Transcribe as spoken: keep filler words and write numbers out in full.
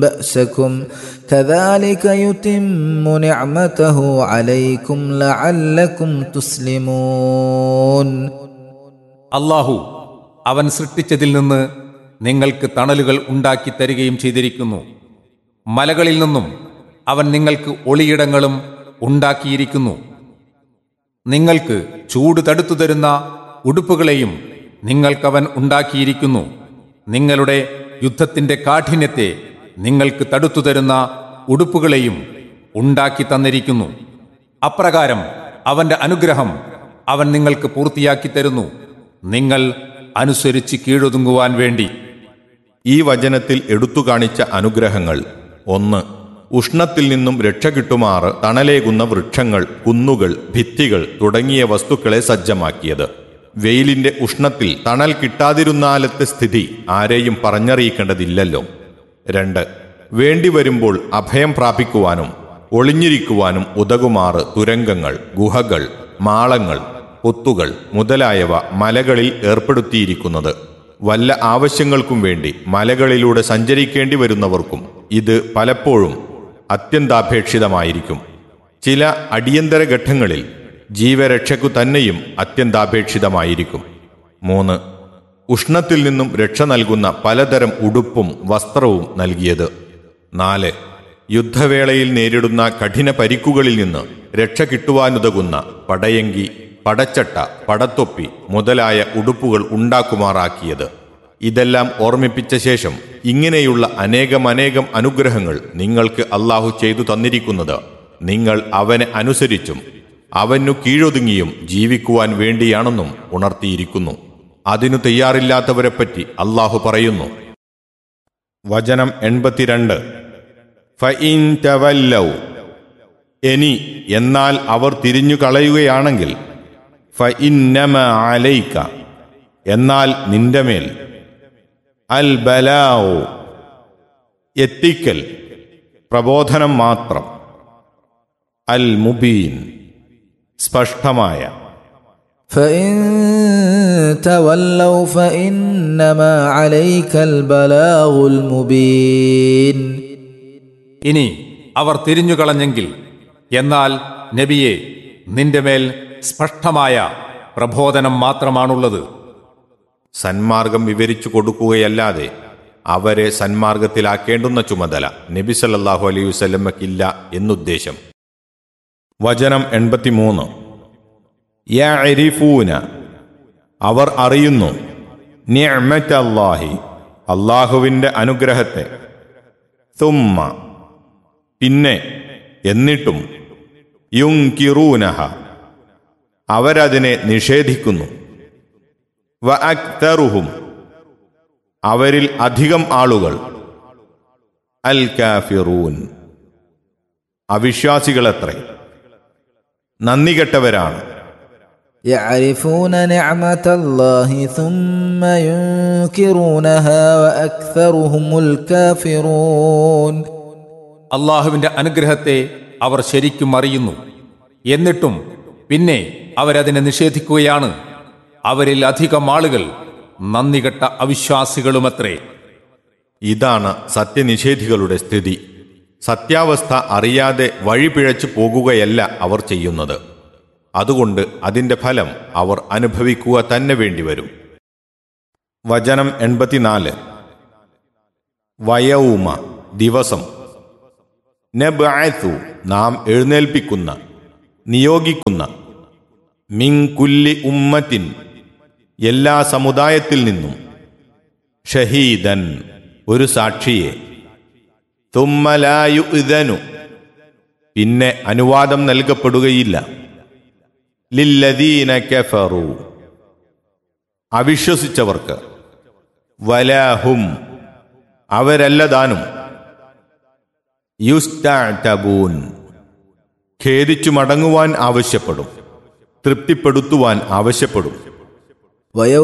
بأسكم كذلك يتم نعمته عليكم لعلكم تسلمون. അല്ലാഹു അവൻ സൃഷ്ടിച്ചതിൽ നിന്ന് നിങ്ങൾക്ക് തണലുകൾ ഉണ്ടാക്കി തരികയും ചെയ്തിരിക്കുന്നു. മലകളിൽ നിന്നും അവൻ നിങ്ങൾക്ക് ഒളിയിടങ്ങളും ഉണ്ടാക്കിയിരിക്കുന്നു. നിങ്ങൾക്ക് ചൂട് തടുത്തു തരുന്ന ഉടുപ്പുകളെയും നിങ്ങൾക്കവൻ ഉണ്ടാക്കിയിരിക്കുന്നു. നിങ്ങളുടെ യുദ്ധത്തിന്റെ കാഠിന്യത്തെ നിങ്ങൾക്ക് തടുത്തു തരുന്ന ഉടുപ്പുകളെയും ഉണ്ടാക്കി തന്നിരിക്കുന്നു. അപ്രകാരം അവന്റെ അനുഗ്രഹം അവൻ നിങ്ങൾക്ക് പൂർത്തിയാക്കി തരുന്നു, നിങ്ങൾ അനുസരിച്ച് കീഴൊതുങ്ങുവാൻ വേണ്ടി. ഈ വചനത്തിൽ എടുത്തു കാണിച്ച അനുഗ്രഹങ്ങൾ: ഒന്ന്, ഉഷ്ണത്തിൽ നിന്നും രക്ഷ കിട്ടുമാറ് തണലേകുന്ന വൃക്ഷങ്ങൾ, കുന്നുകൾ, ഭിത്തികൾ തുടങ്ങിയ വസ്തുക്കളെ സജ്ജമാക്കിയത്. വെയിലിന്റെ ഉഷ്ണത്തിൽ തണൽ കിട്ടാതിരുന്നാലത്തെ സ്ഥിതി ആരെയും പറഞ്ഞറിയിക്കേണ്ടതില്ലല്ലോ. രണ്ട്, വേണ്ടിവരുമ്പോൾ അഭയം പ്രാപിക്കുവാനും ഒളിഞ്ഞിരിക്കുവാനും ഉതകുമാറ് തുരങ്കങ്ങൾ, ഗുഹകൾ, മാളങ്ങൾ, പൊത്തുകൾ മുതലായവ മലകളിൽ ഏർപ്പെടുത്തിയിരിക്കുന്നത്. വല്ല ആവശ്യങ്ങൾക്കും വേണ്ടി മലകളിലൂടെ സഞ്ചരിക്കേണ്ടി വരുന്നവർക്കും ഇത് പലപ്പോഴും അത്യന്താപേക്ഷിതമായിരിക്കും. ചില അടിയന്തര ഘട്ടങ്ങളിൽ ജീവരക്ഷയ്ക്കു തന്നെയും അത്യന്താപേക്ഷിതമായിരിക്കും. മൂന്ന്, ഉഷ്ണത്തിൽ നിന്നും രക്ഷ നൽകുന്ന പലതരം ഉടുപ്പും വസ്ത്രവും നൽകിയത്. നാല്, യുദ്ധവേളയിൽ നേരിടുന്ന കഠിന പരിക്കുകളിൽ നിന്ന് രക്ഷ കിട്ടുവാനുതകുന്ന പടയങ്കി, പടച്ചട്ട, പടത്തൊപ്പി മുതലായ ഉടുപ്പുകൾ ഉണ്ടാക്കുമാറാക്കിയത്. ഇതെല്ലാം ഓർമ്മിപ്പിച്ച ശേഷം ഇങ്ങനെയുള്ള അനേകമനേകം അനുഗ്രഹങ്ങൾ നിങ്ങൾക്ക് അല്ലാഹു ചെയ്തു തന്നിരിക്കുന്നത് നിങ്ങൾ അവനെ അനുസരിച്ചും അവനു കീഴൊതുങ്ങിയും ജീവിക്കുവാൻ വേണ്ടിയാണെന്നും ഉണർത്തിയിരിക്കുന്നു. അതിനു തയ്യാറില്ലാത്തവരെപ്പറ്റി അല്ലാഹു പറയുന്നു. വചനം എൺപത്തിരണ്ട്. ഫഇൻ തവല്ലൗ, ഇനി എന്നാൽ അവർ തിരിഞ്ഞു കളയുകയാണെങ്കിൽ, ഫഇന്നമ അലൈക, എന്നാൽ നിന്റെ മേൽ, അൽ ബലാഉ, എത്തിക്കൽ, പ്രബോധനം മാത്രം, അൽ മുബീൻ, സ്പഷ്ടമായ. فإن تولوا فإنما عليك البلاغ المبين. ഇനി അവർ തിരിഞ്ഞുകളഞ്ഞെങ്കിൽ, എന്നാൽ നബിയെ, നിന്റെ മേൽ സ്പഷ്ടമായ പ്രബോധനം മാത്രമാണുള്ളത്. സന്മാർഗം വിവരിച്ചു കൊടുക്കുകയല്ലാതെ അവരെ സന്മാർഗത്തിലാക്കേണ്ടുന്ന ചുമതല നബി സല്ലല്ലാഹു അലൈഹി വസല്ലമക്കില്ല എന്നുദ്ദേശം. വചനം എൺപത്തിമൂന്ന്. യഅരിഫൂന, അവർ അറിയുന്നു, നിഅമത്തല്ലാഹി, അല്ലാഹുവിൻ്റെ അനുഗ്രഹത്തെ, സുമ്മ, പിന്നെ, എന്നിട്ടും, യുൻകിറൂനഹ, അവരതിനെ നിഷേധിക്കുന്നു. വഅക്തറുഹും, അവരിൽ അധികം ആളുകൾ, അൽ കാഫിറൂൻ, അവിശ്വാസികളത്രേ, നന്ദികെട്ടവരാണ്. يعرفون نعمة الله ثم ينكرونها وأكثرهم الكافرون. അല്ലാഹുവിന്റെ അനുഗ്രഹത്തെ അവർ ശരിക്കും അറിയുന്നു, എന്നിട്ടും പിന്നെ അവരതിനെ നിഷേധിക്കുകയാണ്. അവരിൽ അധികം ആളുകൾ നന്ദികെട്ട അവിശ്വാസികളുമത്രേ. ഇതാണ് സത്യനിഷേധികളുടെ സ്ഥിതി. സത്യാവസ്ഥ അറിയാതെ വഴിപിഴച്ചു പോകുകയല്ല അവർ ചെയ്യുന്നത്. അതുകൊണ്ട് അതിൻ്റെ ഫലം അവർ അനുഭവിക്കുക തന്നെ വേണ്ടിവരും. വചനം എൺപത്തിനാല്. വയൗമ, ദിവസം, നബ്അതു, നാം എഴുന്നേൽപ്പിക്കുന്ന, നിയോഗിക്കുന്ന, മിൻ കുല്ലി ഉമ്മത്തിൻ, എല്ലാ സമുദായത്തിൽ നിന്നും, ഷഹീദൻ, ഒരു സാക്ഷിയെ, തുമ്മ ലാ യുഅ്ദനു, പിന്നെ അനുവാദം നൽകപ്പെടുകയില്ല, ലില്ലദീന കഫറു, അവിശ്വസിച്ചവർക്ക്, വലാഹും, അവരല്ലതാനും, യുസ്തഅതബൂൻ, ഖേദിച്ചു മടങ്ങുവാൻ ആവശ്യപ്പെടും, തൃപ്തിപ്പെടുത്തുവാൻ ആവശ്യപ്പെടും.